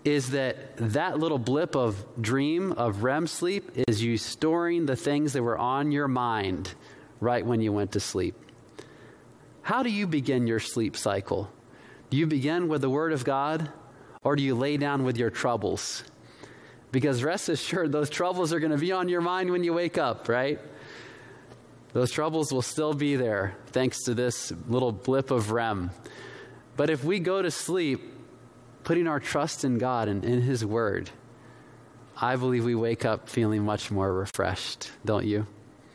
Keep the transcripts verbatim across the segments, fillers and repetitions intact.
is that that little blip of dream, of R E M sleep, is you storing the things that were on your mind right when you went to sleep. How do you begin your sleep cycle? Do you begin with the Word of God, or do you lay down with your troubles? Because rest assured, those troubles are going to be on your mind when you wake up, right? Those troubles will still be there thanks to this little blip of R E M. But if we go to sleep putting our trust in God and in His Word, I believe we wake up feeling much more refreshed, don't you?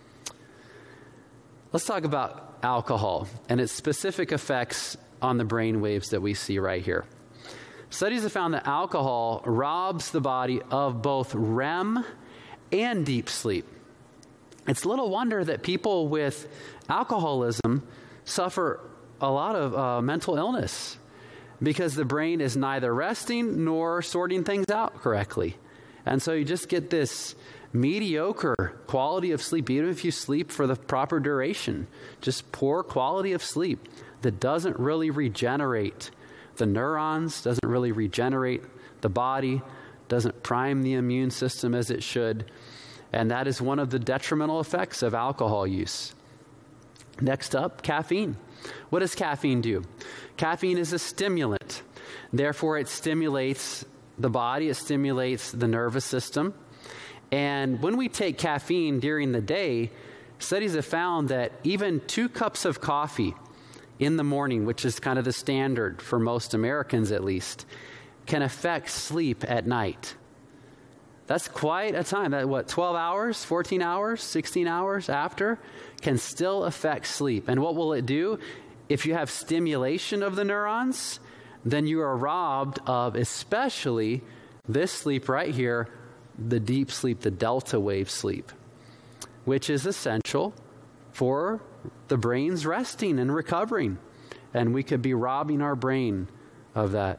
Let's talk about alcohol and its specific effects on the brain waves that we see right here. Studies have found that alcohol robs the body of both R E M and deep sleep. It's little wonder that people with alcoholism suffer a lot of uh, mental illness, because the brain is neither resting nor sorting things out correctly. And so you just get this mediocre quality of sleep, even if you sleep for the proper duration. Just poor quality of sleep that doesn't really regenerate the neurons, doesn't really regenerate the body, doesn't prime the immune system as it should. And that is one of the detrimental effects of alcohol use. Next up, caffeine. What does caffeine do? Caffeine is a stimulant. Therefore, it stimulates the body. It stimulates the nervous system. And when we take caffeine during the day, studies have found that even two cups of coffee in the morning, which is kind of the standard for most Americans at least, can affect sleep at night. That's quite a time. That what, twelve hours, fourteen hours, sixteen hours after can still affect sleep. And what will it do? If you have stimulation of the neurons, then you are robbed of especially this sleep right here, the deep sleep, the delta wave sleep, which is essential for the brain's resting and recovering. And we could be robbing our brain of that.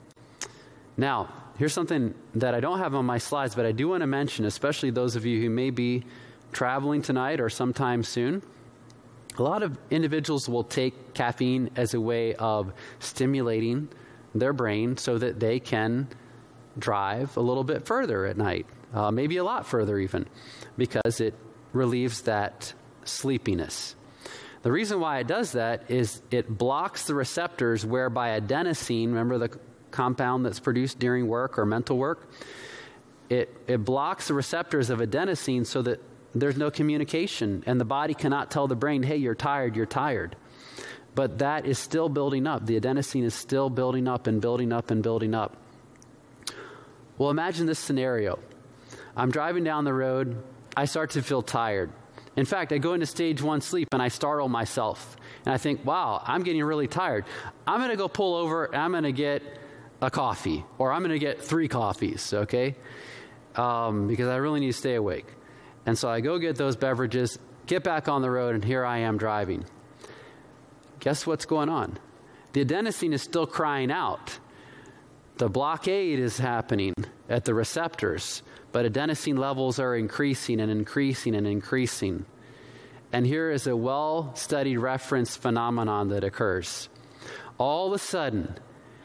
Now, here's something that I don't have on my slides, but I do want to mention, especially those of you who may be traveling tonight or sometime soon. A lot of individuals will take caffeine as a way of stimulating their brain so that they can drive a little bit further at night, uh, maybe a lot further even, because it relieves that sleepiness. The reason why it does that is it blocks the receptors whereby adenosine, remember the compound that's produced during work or mental work, it, it blocks the receptors of adenosine so that there's no communication, and the body cannot tell the brain, hey, you're tired, you're tired. But that is still building up. The adenosine is still building up and building up and building up. Well, imagine this scenario. I'm driving down the road. I start to feel tired. In fact, I go into stage one sleep and I startle myself. And I think, wow, I'm getting really tired. I'm going to go pull over and I'm going to get a coffee, or I'm going to get three coffees, okay? Um, because I really need to stay awake. And so I go get those beverages, get back on the road, and here I am driving. Guess what's going on? The adenosine is still crying out. The blockade is happening at the receptors, but adenosine levels are increasing and increasing and increasing. And here is a well-studied reference phenomenon that occurs. All of a sudden,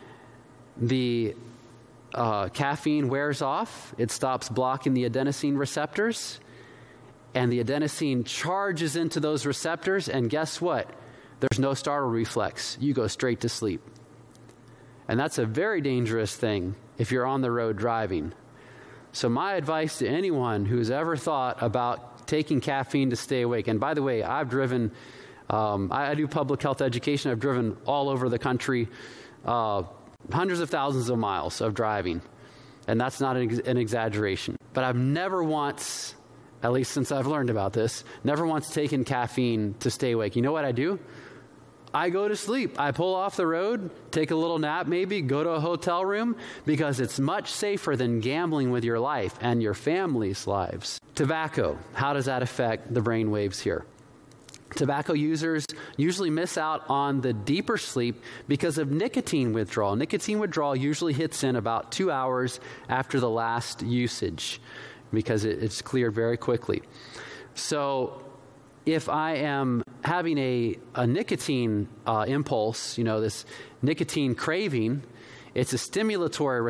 the uh, caffeine wears off. It stops blocking the adenosine receptors. And the adenosine charges into those receptors, and guess what? There's no startle reflex. You go straight to sleep. And that's a very dangerous thing if you're on the road driving. So my advice to anyone who's ever thought about taking caffeine to stay awake, and by the way, I've driven, um, I, I do public health education. I've driven all over the country, uh, hundreds of thousands of miles of driving. And that's not an, ex- an exaggeration. But I've never once, at least since I've learned about this, never once taken caffeine to stay awake. You know what I do? I go to sleep. I pull off the road, take a little nap maybe, go to a hotel room, because it's much safer than gambling with your life and your family's lives. Tobacco, how does that affect the brain waves here? Tobacco users usually miss out on the deeper sleep because of nicotine withdrawal. Nicotine withdrawal usually hits in about two hours after the last usage, because it, it's cleared very quickly. So if I am having a, a nicotine uh, impulse, you know, this nicotine craving, it's a stimulatory